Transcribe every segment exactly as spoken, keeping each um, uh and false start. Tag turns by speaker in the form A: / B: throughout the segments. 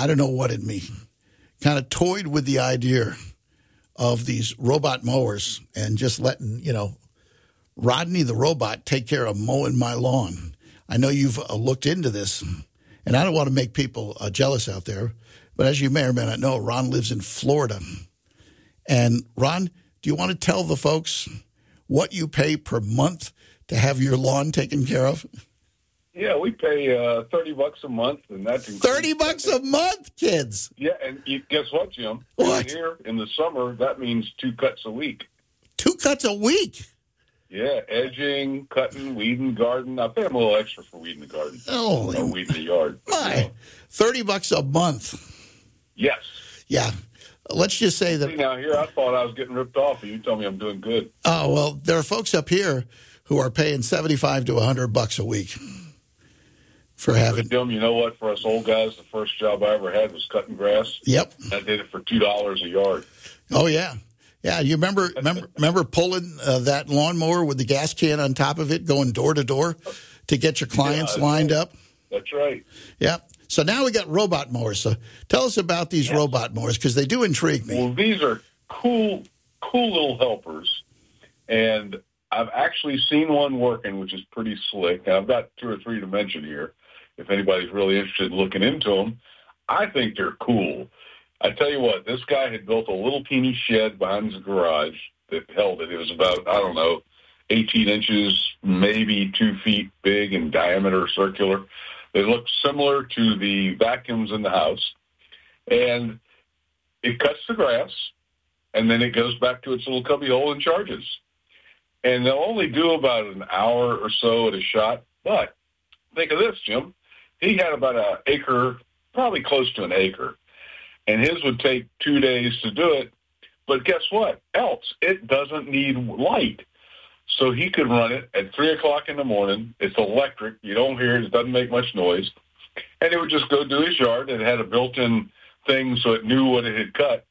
A: I don't know what in me, kind of toyed with the idea of these robot mowers and just letting, you know, Rodney the robot take care of mowing my lawn. I know you've uh, looked into this, and I don't want to make people uh, jealous out there, but as you may or may not know, Ron lives in Florida. And Ron, do you want to tell the folks what you pay per month to have your lawn taken care of?
B: Yeah, we pay uh, thirty bucks a month, and that's
A: thirty bucks a month, kids.
B: Yeah, and you, guess what, Jim?
A: What?
B: Here in the summer, that means two cuts a week.
A: Two cuts a week.
B: Yeah, edging, cutting, weeding, garden. I pay them a little extra for weeding the garden.
A: Oh,
B: or weeding the yard.
A: My,
B: you know.
A: thirty bucks a month.
B: Yes.
A: Yeah. Let's just say that.
B: See, now here I thought I was getting ripped off, and you tell me I'm doing good.
A: Oh well, there are folks up here who are paying seventy-five to a hundred bucks a week for having.
B: Jim, you know what? For us old guys, the first job I ever had was cutting grass.
A: Yep.
B: I did it for two dollars a yard.
A: Oh yeah, yeah. You remember remember remember pulling uh, that lawnmower with the gas can on top of it, going door to door to get your clients
B: yeah,
A: lined
B: right.
A: up.
B: That's right.
A: Yeah. So now we got robot mowers. So tell us about these
B: yeah.
A: robot mowers because they do intrigue me.
B: Well, these are cool, cool little helpers, and I've actually seen one working, which is pretty slick. And I've got two or three to mention here. If anybody's really interested in looking into them, I think they're cool. I tell you what, this guy had built a little teeny shed behind his garage that held it. It was about, I don't know, eighteen inches, maybe two feet big in diameter, circular. They look similar to the vacuums in the house. And it cuts the grass, and then it goes back to its little cubby hole and charges. And they'll only do about an hour or so at a shot. But think of this, Jim. He had about an acre, probably close to an acre. And his would take two days to do it. But guess what? Else, it doesn't need light. So he could run it at three o'clock in the morning. It's electric. You don't hear it. It doesn't make much noise. And it would just go do his yard. It had a built-in thing so it knew what it had cut.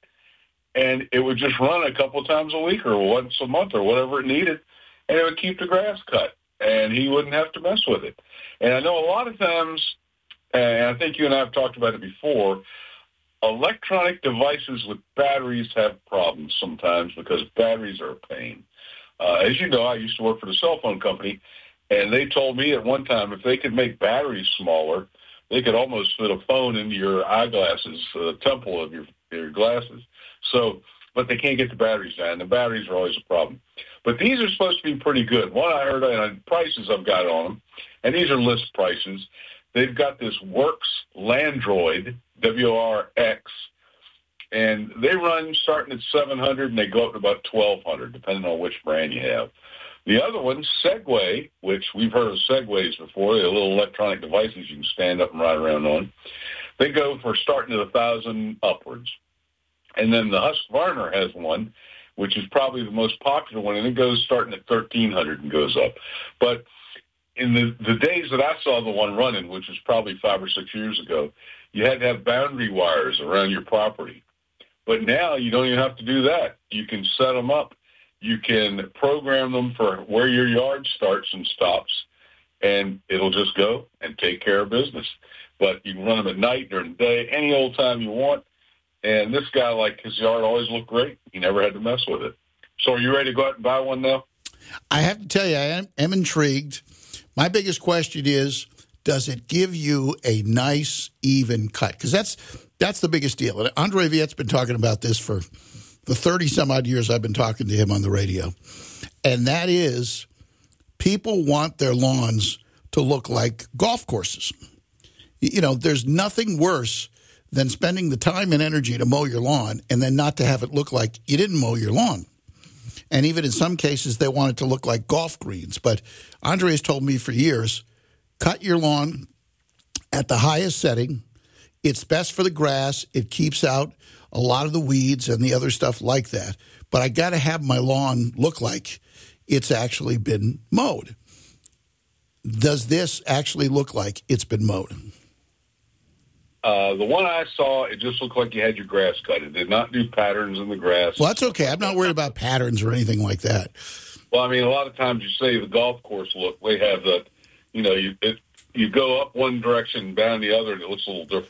B: And it would just run a couple of times a week or once a month or whatever it needed. And it would keep the grass cut. And he wouldn't have to mess with it. And I know a lot of times, and I think you and I have talked about it before, electronic devices with batteries have problems sometimes because batteries are a pain. Uh, as you know, I used to work for the cell phone company, and they told me at one time if they could make batteries smaller, they could almost fit a phone into your eyeglasses, the temple of your, your glasses. So, but they can't get the batteries down. The batteries are always a problem. But these are supposed to be pretty good. One I heard, and prices I've got on them, and these are list prices. They've got this Works Landroid, W O R X, and they run starting at seven hundred dollars and they go up to about twelve hundred dollars, depending on which brand you have. The other one, Segway, which we've heard of Segways before. They're little electronic devices you can stand up and ride around on. They go for starting at one thousand dollars upwards. And then the Husqvarna has one, which is probably the most popular one, and it goes starting at thirteen hundred dollars and goes up. But in the, the days that I saw the one running, which was probably five or six years ago, you had to have boundary wires around your property. But now you don't even have to do that. You can set them up. You can program them for where your yard starts and stops, and it'll just go and take care of business. But you can run them at night, during the day, any old time you want. And this guy, like, his yard always looked great. He never had to mess with it. So are you ready to go out and buy one now?
A: I have to tell you, I am, am intrigued. My biggest question is, does it give you a nice, even cut? Because that's that's the biggest deal. And Andre Viette's been talking about this for the thirty-some-odd years I've been talking to him on the radio. And that is, people want their lawns to look like golf courses. You know, there's nothing worse than spending the time and energy to mow your lawn and then not to have it look like you didn't mow your lawn. And even in some cases, they want it to look like golf greens. But Andre has told me for years, cut your lawn at the highest setting. It's best for the grass. It keeps out a lot of the weeds and the other stuff like that. But I got to have my lawn look like it's actually been mowed. Does this actually look like it's been mowed?
B: Uh, the one I saw, it just looked like you had your grass cut. It did not do patterns in the grass.
A: Well, that's okay. I'm not worried about patterns or anything like that.
B: Well, I mean, a lot of times you say the golf course look, they have that, you know, you it, you go up one direction, down the other, and it looks a little different.